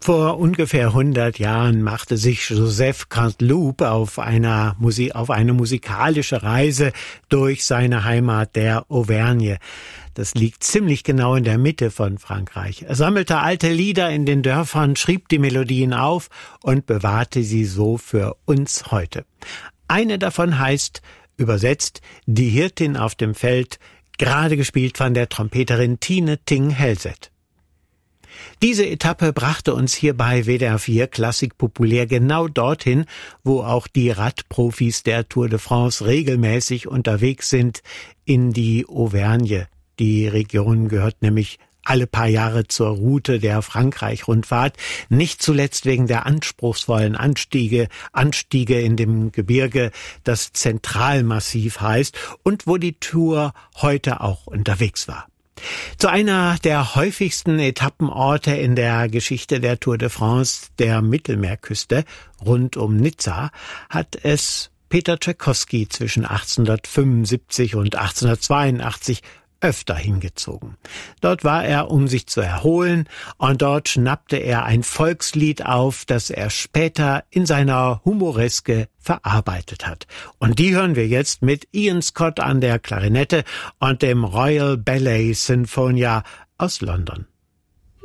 Vor ungefähr 100 Jahren machte sich Joseph Canteloup auf eine musikalische Reise durch seine Heimat der Auvergne. Das liegt ziemlich genau in der Mitte von Frankreich. Er sammelte alte Lieder in den Dörfern, schrieb die Melodien auf und bewahrte sie so für uns heute. Eine davon heißt, übersetzt, Die Hirtin auf dem Feld, gerade gespielt von der Trompeterin Tine Ting-Helset. Diese Etappe brachte uns hier bei WDR 4 Klassik populär genau dorthin, wo auch die Radprofis der Tour de France regelmäßig unterwegs sind, in die Auvergne. Die Region gehört nämlich alle paar Jahre zur Route der Frankreich-Rundfahrt, nicht zuletzt wegen der anspruchsvollen Anstiege in dem Gebirge, das Zentralmassiv heißt und wo die Tour heute auch unterwegs war. Zu einer der häufigsten Etappenorte in der Geschichte der Tour de France, der Mittelmeerküste rund um Nizza, hat es Peter Tschaikowski zwischen 1875 und 1882 öfter hingezogen. Dort war er, um sich zu erholen, und dort schnappte er ein Volkslied auf, das er später in seiner Humoreske verarbeitet hat. Und die hören wir jetzt mit Ian Scott an der Klarinette und dem Royal Ballet Sinfonia aus London.